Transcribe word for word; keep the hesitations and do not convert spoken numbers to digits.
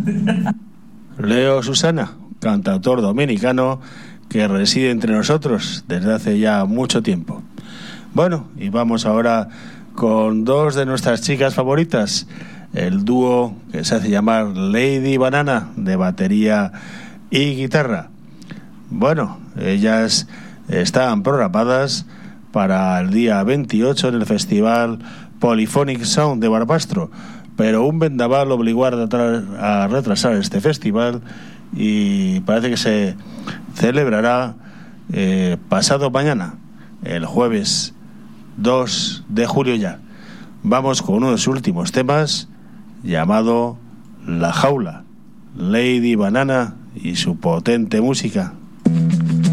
Leo Susana, cantautor dominicano que reside entre nosotros desde hace ya mucho tiempo. Bueno, y vamos ahora con dos de nuestras chicas favoritas, el dúo que se hace llamar Lady Banana, de batería y guitarra. Bueno, ellas están programadas para el día veintiocho en el festival Polyphonic Sound de Barbastro, pero un vendaval obligó a retrasar, a retrasar este festival y parece que se celebrará eh, pasado mañana, el jueves dos de julio ya. Vamos con uno de sus últimos temas, llamado La Jaula, Lady Banana y su potente música.